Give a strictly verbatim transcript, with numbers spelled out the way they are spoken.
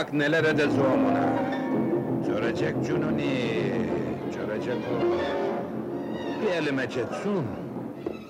Bak neler edeceğim ona! Görecek Cununi, görecek o! Bir elime geçsin,